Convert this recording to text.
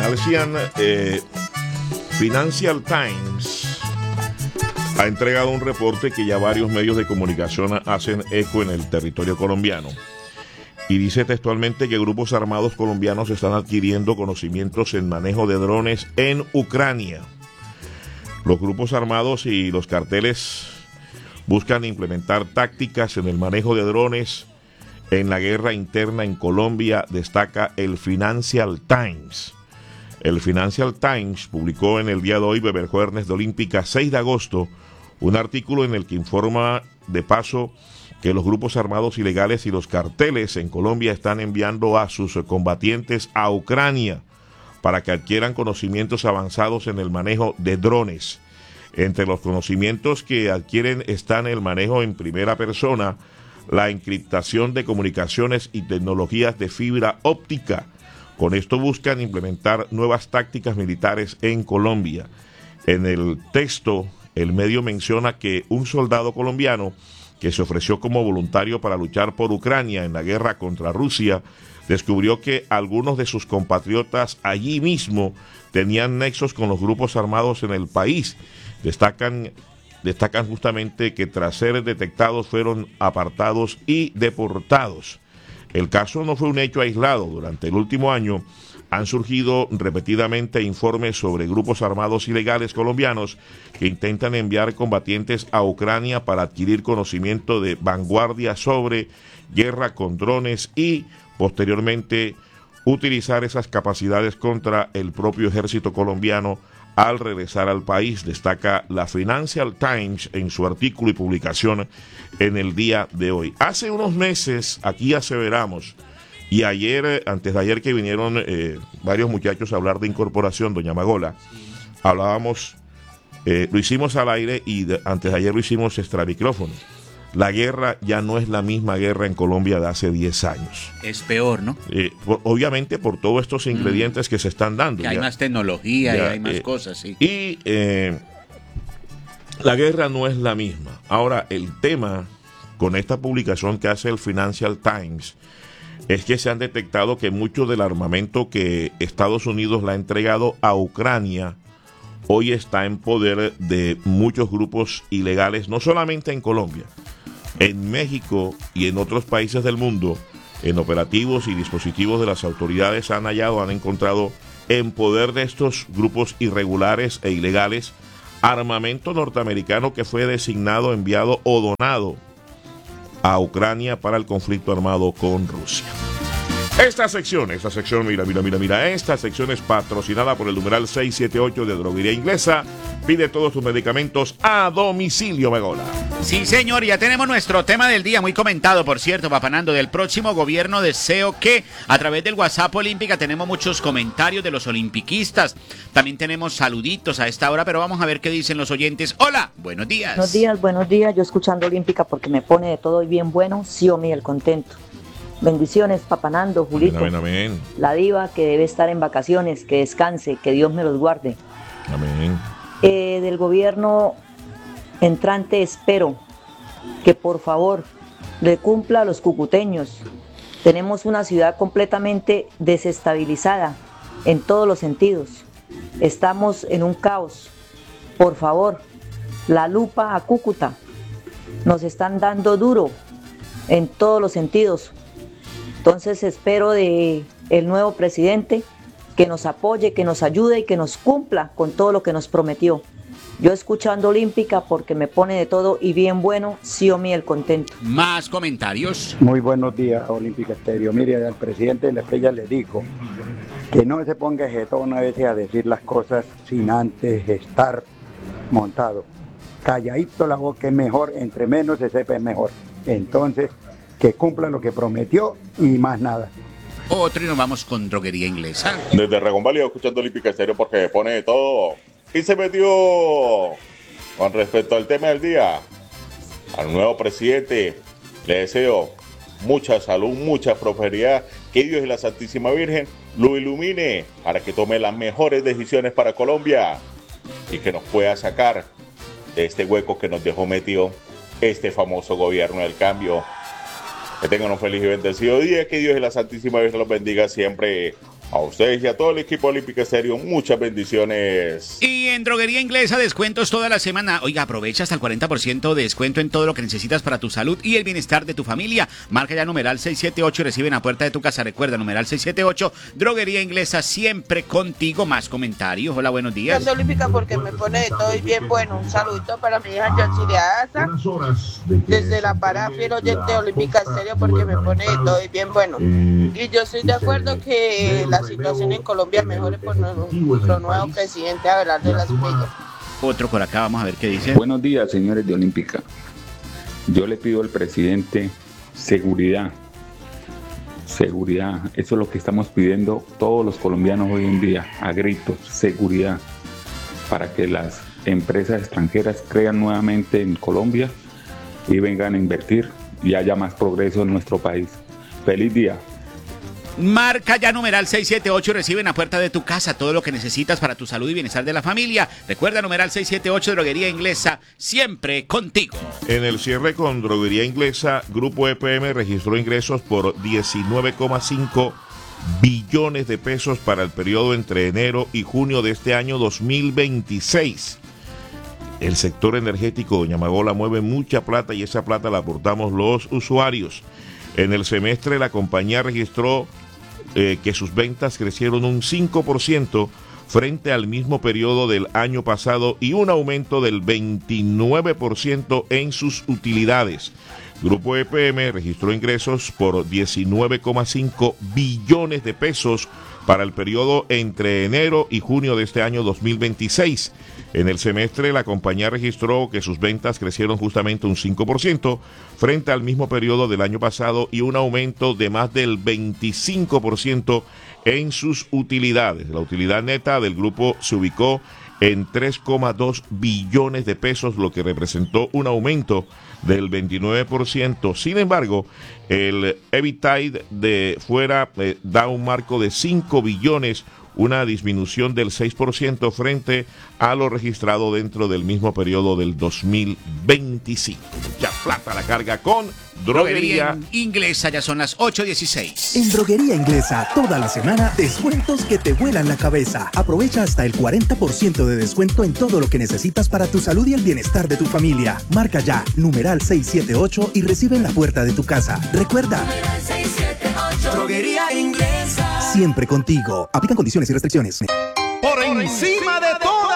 Financial Times ha entregado un reporte que ya varios medios de comunicación hacen eco en el territorio colombiano. Y dice textualmente que grupos armados colombianos están adquiriendo conocimientos en manejo de drones en Ucrania. Los grupos armados y los carteles buscan implementar tácticas en el manejo de drones en la guerra interna en Colombia, destaca el Financial Times. El Financial Times publicó en el día de hoy, Beberjueves de Olímpica, 6 de agosto, un artículo en el que informa de paso que los grupos armados ilegales y los carteles en Colombia están enviando a sus combatientes a Ucrania para que adquieran conocimientos avanzados en el manejo de drones. Entre los conocimientos que adquieren están el manejo en primera persona, la encriptación de comunicaciones y tecnologías de fibra óptica. Con esto buscan implementar nuevas tácticas militares en Colombia. En el texto, el medio menciona que un soldado colombiano que se ofreció como voluntario para luchar por Ucrania en la guerra contra Rusia, descubrió que algunos de sus compatriotas allí mismo tenían nexos con los grupos armados en el país. Destacan justamente que tras ser detectados fueron apartados y deportados. El caso no fue un hecho aislado. Durante el último año han surgido repetidamente informes sobre grupos armados ilegales colombianos que intentan enviar combatientes a Ucrania para adquirir conocimiento de vanguardia sobre guerra con drones y posteriormente utilizar esas capacidades contra el propio ejército colombiano al regresar al país, destaca la Financial Times en su artículo y publicación en el día de hoy. Hace unos meses aquí aseveramos, y ayer, antes de ayer que vinieron varios muchachos a hablar de incorporación, doña Magola, hablábamos, lo hicimos al aire y antes de ayer lo hicimos extra micrófono. La guerra ya no es la misma guerra en Colombia de hace 10 años. Es peor, ¿no? Obviamente por todos estos ingredientes que se están dando. Que hay más tecnología y hay más cosas, sí. Y la guerra no es la misma. Ahora, el tema con esta publicación que hace el Financial Times es que se han detectado que mucho del armamento que Estados Unidos le ha entregado a Ucrania hoy está en poder de muchos grupos ilegales, no solamente en Colombia, en México y en otros países del mundo. En operativos y dispositivos de las autoridades han encontrado en poder de estos grupos irregulares e ilegales armamento norteamericano que fue designado, enviado o donado a Ucrania para el conflicto armado con Rusia. Esta sección, mira, esta sección es patrocinada por el numeral 678 de Droguería Inglesa. Pide todos tus medicamentos a domicilio, Magola. Sí, señor, ya tenemos nuestro tema del día, muy comentado, por cierto, Papanando, del próximo gobierno. Deseo que a través del WhatsApp Olímpica tenemos muchos comentarios de los olimpiquistas. También tenemos saluditos a esta hora, pero vamos a ver qué dicen los oyentes. Hola, buenos días. Buenos días, yo escuchando Olímpica porque me pone de todo y bien bueno, sí o mí el contento. Bendiciones, Papanando, Julito. Amén, amén. La diva que debe estar en vacaciones, que descanse, que Dios me los guarde. Amén. Del gobierno entrante espero que por favor le cumpla a los cucuteños. Tenemos una ciudad completamente desestabilizada en todos los sentidos. Estamos en un caos. Por favor, la lupa a Cúcuta. Nos están dando duro en todos los sentidos. Entonces espero de el nuevo presidente que nos apoye, que nos ayude y que nos cumpla con todo lo que nos prometió. Yo escuchando Olímpica porque me pone de todo y bien bueno, sí o mí el contento. Más comentarios. Muy buenos días, Olímpica Estéreo. Mire, al presidente de la Estrella le dijo que no se ponga jetón a veces a decir las cosas sin antes estar montado. Calladito la boca es mejor, entre menos se sepa es mejor. Entonces, que cumpla lo que prometió y más nada. Otro y nos vamos con Droguería Inglesa. Desde Regonvalio, escuchando Olímpica Estéreo porque me pone de todo. Y se metió con respecto al tema del día. Al nuevo presidente le deseo mucha salud, mucha prosperidad. Que Dios y la Santísima Virgen lo ilumine para que tome las mejores decisiones para Colombia y que nos pueda sacar de este hueco que nos dejó metido este famoso gobierno del cambio. Que tengan un feliz y bendecido día, que Dios y la Santísima Virgen los bendiga siempre A ustedes y a todo el equipo Olímpica Estéreo, muchas bendiciones. Y en Droguería Inglesa, descuentos toda la semana. Oiga, aprovecha hasta el 40% de descuento en todo lo que necesitas para tu salud y el bienestar de tu familia. Marca ya numeral 678 y reciben a puerta de tu casa. Recuerda, numeral 678, Droguería Inglesa, siempre contigo. Más comentarios. Hola, buenos días. Casa Olímpica porque me pone de todo y bien bueno. Un saludito para mi hija Yossi de Asa. Desde la Pará, fiel oyente de Olímpica Estéreo porque me pone de todo y bien bueno. Y yo estoy de acuerdo que la situación en Colombia mejore por nuestro nuevo presidente Abelardo de las Villas. Otro por acá, vamos a ver qué dice. Buenos días, señores de Olímpica. Yo le pido al presidente seguridad. Seguridad. Eso es lo que estamos pidiendo todos los colombianos hoy en día, a gritos, seguridad, para que las empresas extranjeras crean nuevamente en Colombia y vengan a invertir y haya más progreso en nuestro país. ¡Feliz día! Marca ya numeral 678 y reciben a puerta de tu casa todo lo que necesitas para tu salud y bienestar de la familia. Recuerda, numeral 678, Droguería Inglesa, siempre contigo. En el cierre con Droguería Inglesa, Grupo EPM registró ingresos por 19,5 billones de pesos para el periodo entre enero y junio de este año 2026. El sector energético, doña Magola, mueve mucha plata y esa plata la aportamos los usuarios. En el semestre la compañía registró que sus ventas crecieron un 5% frente al mismo periodo del año pasado y un aumento del 29% en sus utilidades. Grupo EPM registró ingresos por 19,5 billones de pesos para el periodo entre enero y junio de este año 2026. En el semestre, la compañía registró que sus ventas crecieron justamente un 5% frente al mismo periodo del año pasado y un aumento de más del 25% en sus utilidades. La utilidad neta del grupo se ubicó en 3,2 billones de pesos, lo que representó un aumento del 29%. Sin embargo, el EBITDA de fuera da un marco de 5 billones, una disminución del 6% frente a lo registrado dentro del mismo periodo del 2025. Mucha plata la carga con Droguería Inglesa, ya son las 8:16. En Droguería Inglesa, toda la semana, descuentos que te vuelan la cabeza. Aprovecha hasta el 40% de descuento en todo lo que necesitas para tu salud y el bienestar de tu familia. Marca ya, numeral 678 y recibe en la puerta de tu casa. Recuerda, 678, Droguería Inglesa, siempre contigo. Aplican condiciones y restricciones. por encima de todo.